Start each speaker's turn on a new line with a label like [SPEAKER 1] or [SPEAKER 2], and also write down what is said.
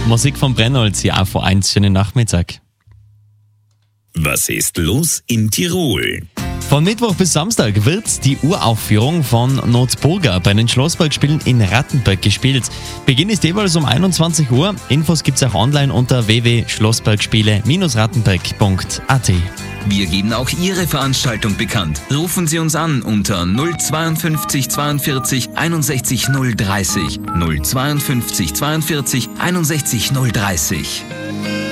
[SPEAKER 1] Musik von Brennholz hier auch vor 1. Schönen Nachmittag.
[SPEAKER 2] Was ist los in Tirol?
[SPEAKER 1] Von Mittwoch bis Samstag wird die Uraufführung von Notburger bei den Schlossbergspielen in Rattenberg gespielt. Beginn ist jeweils um 21 Uhr. Infos gibt's auch online unter www.schlossbergspiele-rattenberg.at.
[SPEAKER 3] Wir geben auch Ihre Veranstaltung bekannt. Rufen Sie uns an unter 052 42 61 030. 052 42 61 030.